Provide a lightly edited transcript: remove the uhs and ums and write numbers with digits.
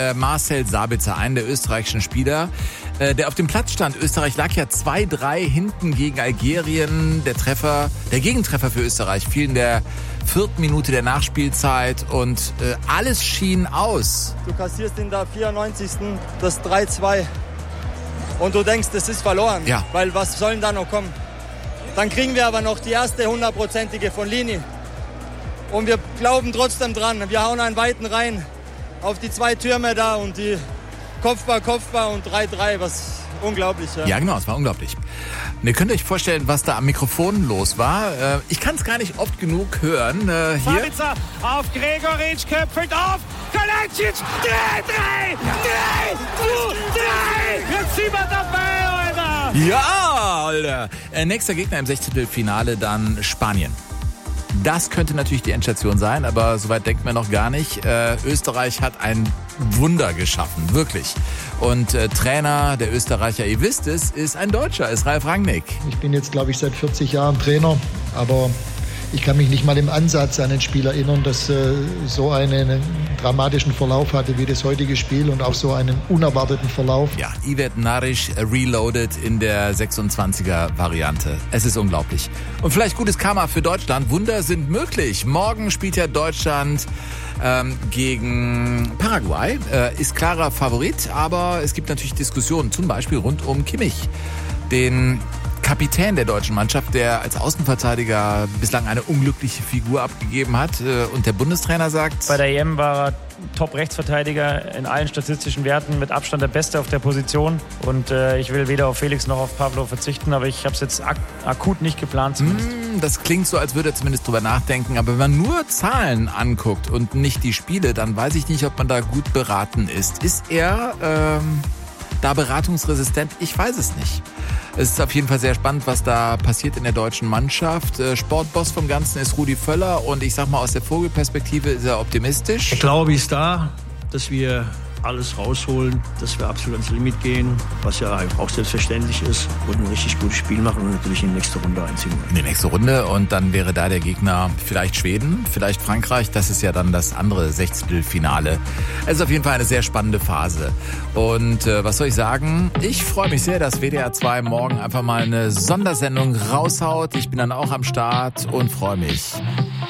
Marcel Sabitzer, einen der österreichischen Spieler, der auf dem Platz stand. Österreich lag ja 2-3 hinten gegen Algerien. Der Gegentreffer für Österreich fiel in der 4. Minute der Nachspielzeit und alles schien aus. Du kassierst in der 94. das 3-2 und du denkst, das ist verloren, ja. Weil was soll denn da noch kommen? Dann kriegen wir aber noch die erste 100%ige von Lini und wir glauben trotzdem dran. Wir hauen einen weiten rein auf die 2 Türme da und die Kopfball und 3-3, was unglaublich. Ja, genau, es war unglaublich. Und ihr könnt euch vorstellen, was da am Mikrofon los war. Ich kann es gar nicht oft genug hören. Hier. Sabitzer auf Gregoritsch, köpfelt auf, Kalajdzic, 3! Jetzt sind wir dabei, Alter! Ja, Alter! Nächster Gegner im 16. Dann Spanien. Das könnte natürlich die Endstation sein, aber soweit denkt man noch gar nicht. Österreich hat ein Wunder geschaffen, wirklich. Und Trainer der Österreicher, ihr wisst es, ist ein Deutscher, ist Ralf Rangnick. Ich bin jetzt, glaube ich, seit 40 Jahren Trainer, aber ich kann mich nicht mal im Ansatz an ein Spiel erinnern, das so einen dramatischen Verlauf hatte wie das heutige Spiel und auch so einen unerwarteten Verlauf. Ja, Ivet Naric reloaded in der 26er-Variante. Es ist unglaublich. Und vielleicht gutes Karma für Deutschland. Wunder sind möglich. Morgen spielt ja Deutschland gegen Paraguay. Ist klarer Favorit, aber es gibt natürlich Diskussionen, zum Beispiel rund um Kimmich, den Kapitän der deutschen Mannschaft, der als Außenverteidiger bislang eine unglückliche Figur abgegeben hat. Und der Bundestrainer sagt... Bei der EM war er Top-Rechtsverteidiger in allen statistischen Werten, mit Abstand der Beste auf der Position. Und ich will weder auf Felix noch auf Pavlo verzichten, aber ich habe es jetzt akut nicht geplant zumindest. Das klingt so, als würde er zumindest drüber nachdenken. Aber wenn man nur Zahlen anguckt und nicht die Spiele, dann weiß ich nicht, ob man da gut beraten ist. Ist er da beratungsresistent? Ich weiß es nicht. Es ist auf jeden Fall sehr spannend, was da passiert in der deutschen Mannschaft. Sportboss vom Ganzen ist Rudi Völler und ich sag mal, aus der Vogelperspektive ist er optimistisch. Der Glaube ist da, dass wir alles rausholen, dass wir absolut ans Limit gehen, was ja auch selbstverständlich ist, und ein richtig gutes Spiel machen und natürlich in die nächste Runde einziehen. In die nächste Runde und dann wäre da der Gegner vielleicht Schweden, vielleicht Frankreich, das ist ja dann das andere Sechzehntelfinale. Es ist auf jeden Fall eine sehr spannende Phase und was soll ich sagen, ich freue mich sehr, dass WDR 2 morgen einfach mal eine Sondersendung raushaut. Ich bin dann auch am Start und freue mich.